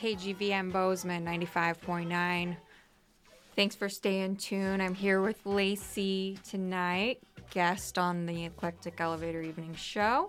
KGVM Bozeman 95.9. Thanks for staying tuned. I'm here with Lacey tonight, guest on the Eclectic Elevator Evening Show.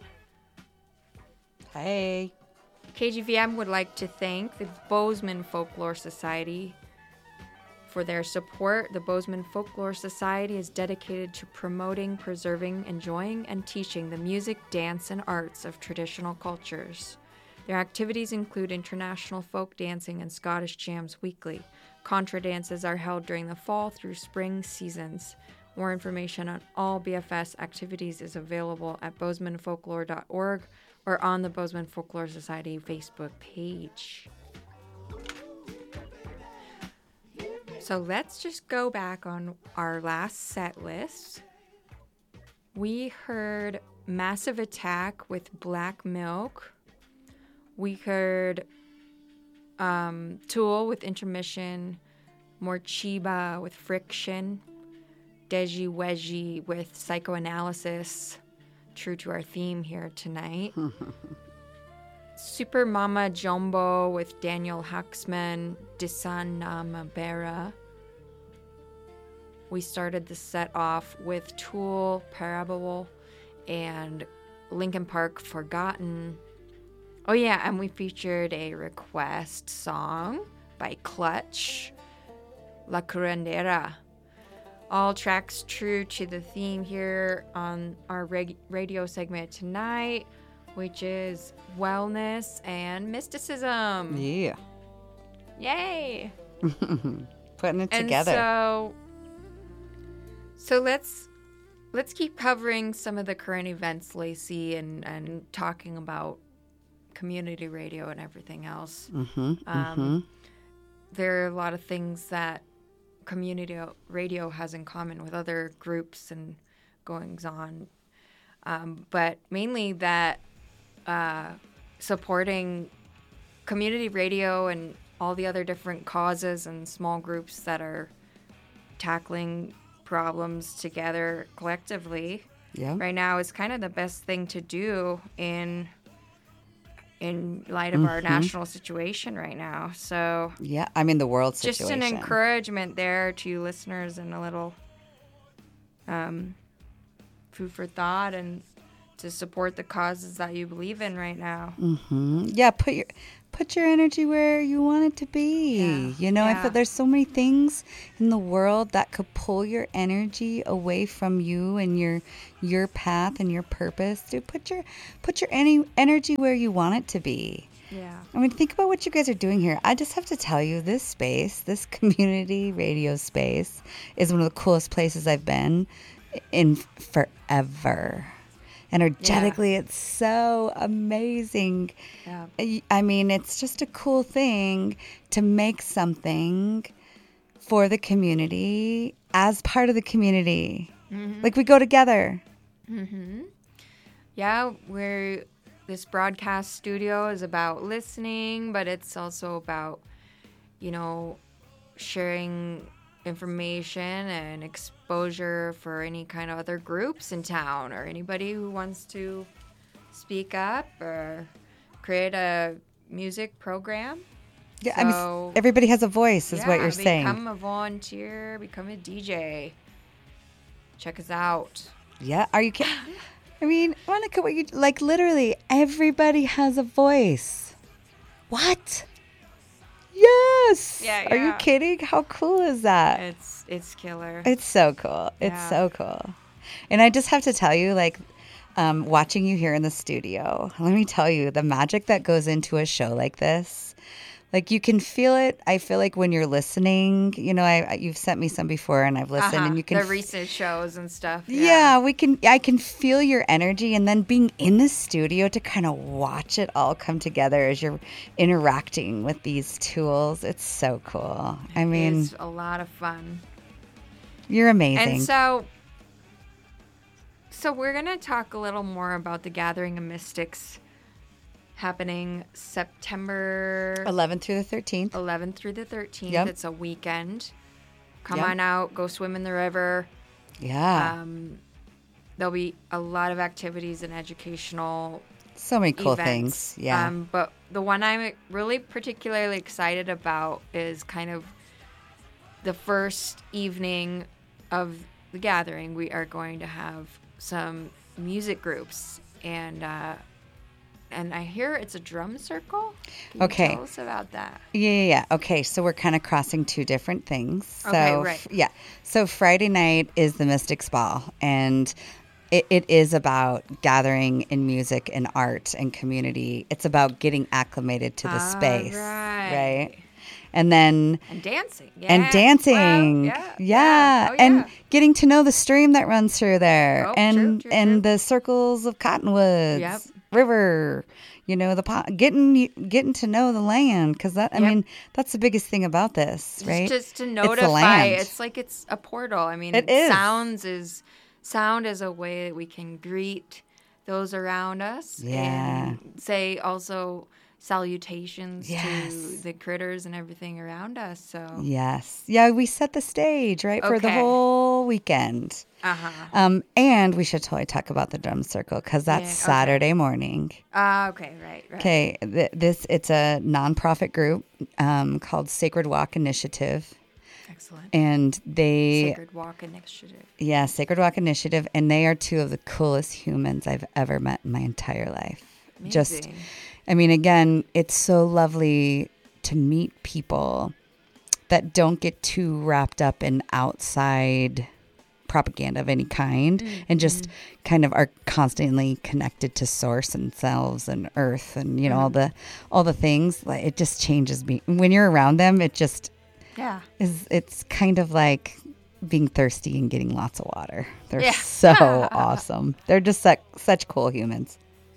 Hey. KGVM would like to thank the Bozeman Folklore Society for their support. The Bozeman Folklore Society is dedicated to promoting, preserving, enjoying, and teaching the music, dance, and arts of traditional cultures. Their activities include international folk dancing and Scottish jams weekly. Contra dances are held during the fall through spring seasons. More information on all BFS activities is available at bozemanfolklore.org or on the Bozeman Folklore Society Facebook page. So let's just go back on our last set list. We heard Massive Attack with Black Milk. We heard Tool with Intermission, Morchiba with Friction, Deji Weji with Psychoanalysis, true to our theme here tonight. Super Mama Jumbo with Daniel Huxman, Disan Namabera. We started the set off with Tool, Parable, and Linkin Park, Forgotten. Oh yeah, and we featured a request song by Clutch, La Curandera. All tracks true to the theme here on our radio segment tonight, which is wellness and mysticism. Yeah. Yay! Putting it together. So let's keep covering some of the current events, Lacey, and talking about community radio and everything else. There are a lot of things that community radio has in common with other groups and goings on, but mainly that supporting community radio and all the other different causes and small groups that are tackling problems together collectively. Yeah. Right now is kind of the best thing to do in light of our national situation right now. So yeah, I mean the world situation. Just an encouragement there to you listeners and a little food for thought and to support the causes that you believe in right now. Yeah, put your energy where you want it to be. Yeah. You know, I feel there's so many things in the world that could pull your energy away from you and your path and your purpose. Dude, put your energy where you want it to be. Yeah. I mean, think about what you guys are doing here. I just have to tell you, this space, this community radio space, is one of the coolest places I've been in forever. Energetically, it's so amazing. Yeah. I mean, it's just a cool thing to make something for the community as part of the community. Like we go together. Yeah, this broadcast studio is about listening, but it's also about, sharing information and exposure for any kind of other groups in town or anybody who wants to speak up or create a music program. Yeah, I mean, everybody has a voice is what you're saying. Become a volunteer, become a DJ. Check us out. Yeah, are you kidding? I mean, Monica, literally everybody has a voice. What? Yes. Yeah. Are you kidding? How cool is that? It's killer. It's so cool. It's so cool. And I just have to tell you, watching you here in the studio, let me tell you, the magic that goes into a show like this, you can feel it. I feel like when you're listening, you've sent me some before and I've listened and you can the recent shows and stuff. Yeah, I can feel your energy, and then being in the studio to kind of watch it all come together as you're interacting with these tools. It's so cool. I mean, it's a lot of fun. You're amazing. And so we're going to talk a little more about the Gathering of Mystics happening September 11th through the 13th. 11th through the 13th. Yep. It's a weekend. Come on out, go swim in the river. Yeah. There'll be a lot of activities and educational So many cool events. things. Yeah. But the one I'm really particularly excited about is kind of the first evening of the gathering. We are going to have some music groups, and I hear it's a drum circle. Can you Okay. tell us about that? Yeah. Okay, so we're kind of crossing two different things. So, Okay, right. Yeah. So Friday night is the Mystics Ball, and it is about gathering in music and art and community. It's about getting acclimated to the space, right? And then And dancing. Yeah. and dancing, Well, yeah. Oh, and yeah. getting to know the stream that runs through there, Oh, and true. the circles of Cottonwoods Yep. River. You know, getting to know the land, because that, I Yep. mean, that's the biggest thing about this, right? Just to It's the notify, land. it's like it's a portal. I mean, It is. sound is a way that we can greet those around us. Yeah. And say also salutations Yes. to the critters and everything around us. So Yes. Yeah, we set the stage, right, for the Okay. whole weekend. And we should totally talk about the drum circle, because that's Yeah, okay. Saturday morning. Okay, right. Okay, it's a nonprofit group called Sacred Walk Initiative, Excellent. and Sacred Walk Initiative. Sacred Walk Initiative, and they are two of the coolest humans I've ever met in my entire life. Just, Amazing. I mean, again, it's so lovely to meet people that don't get too wrapped up in outside propaganda of any kind, and just kind of are constantly connected to source and selves and earth, and you know, all the things. Like, it just changes me when you're around them. It just it's kind of like being thirsty and getting lots of water. They're so awesome. They're just such cool humans.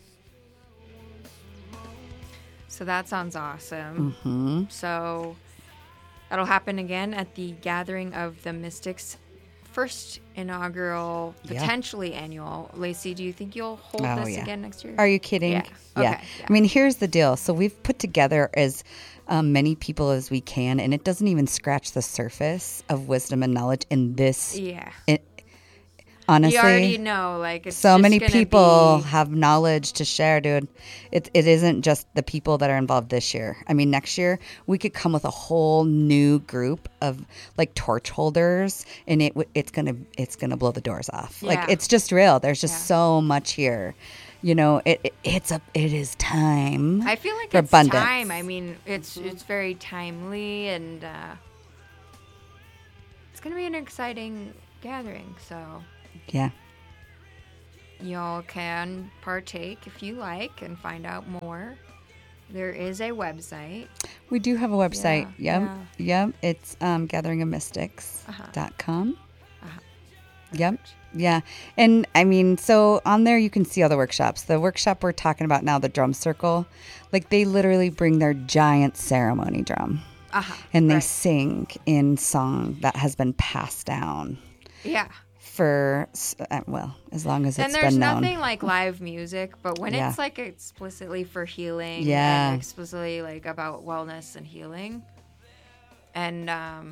So that sounds awesome. So that'll happen again at the gathering of the Mystics' first inaugural, potentially annual. Lacey, do you think you'll hold this again next year? Are you kidding? Yeah. Okay, I mean, here's the deal. So we've put together as many people as we can, and it doesn't even scratch the surface of wisdom and knowledge in this. Yeah. Honestly, you already know, like, it's so just many gonna people be... have knowledge to share, dude. It isn't just the people that are involved this year. I mean, next year we could come with a whole new group of like torch holders, and it's gonna blow the doors off. Yeah. Like, it's just real. There's just so much here. You know, it is time. I feel like for it's abundance. time. I mean, it's very timely, and it's gonna be an exciting gathering. So Yeah. y'all can partake if you like and find out more. There is a website. We do have a website. Yeah, Yep. It's gatheringofmystics.com. Yep. Yeah. And I mean, so on there you can see all the workshops. The workshop we're talking about now, the drum circle, like, they literally bring their giant ceremony drum. And they sing in song that has been passed down. Yeah. For, well, as long as it's been known. And there's nothing like live music, but when it's like explicitly for healing, and explicitly like about wellness and healing, and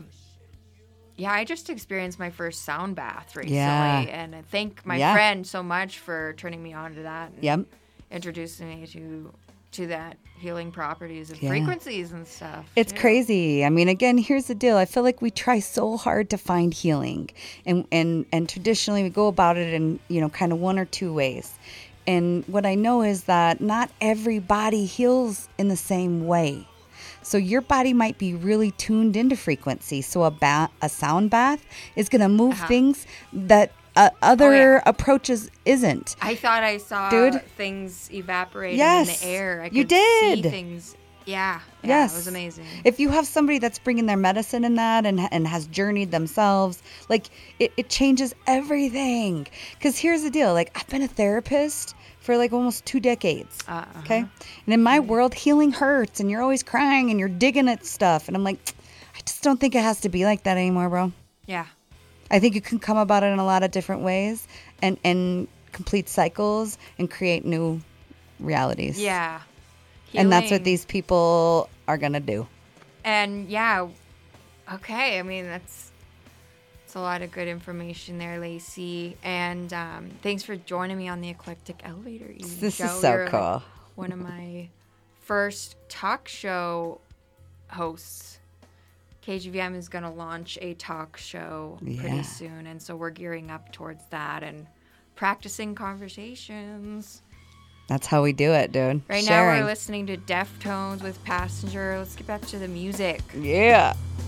I just experienced my first sound bath recently, and I thank my friend so much for turning me on to that, and introducing me to that healing properties of frequencies and stuff. It's crazy. I mean, again, here's the deal. I feel like we try so hard to find healing, and traditionally we go about it in, you know, kind of one or two ways. And what I know is that not everybody heals in the same way. So your body might be really tuned into frequency. So a sound bath is going to move things that other approaches isn't. I thought I saw things evaporating in the air. I could see things. Yeah. It was amazing. If you have somebody that's bringing their medicine in that and has journeyed themselves, like, it changes everything. Because here's the deal. Like, I've been a therapist for like almost 2 decades. Okay. And in my world, healing hurts, and you're always crying and you're digging at stuff. And I'm like, I just don't think it has to be like that anymore, bro. Yeah. I think you can come about it in a lot of different ways, and complete cycles and create new realities. Yeah. And that's what these people are going to do. And okay. I mean, that's It's a lot of good information there, Lacey. And thanks for joining me on the Eclectic Elevator Evening This Show. is so You're, cool. like, one of my first talk show hosts. KGVM is going to launch a talk show pretty soon. And so we're gearing up towards that and practicing conversations. That's how we do it, dude. Right Sharing. now we're listening to Deftones with Passenger. Let's get back to the music. Yeah.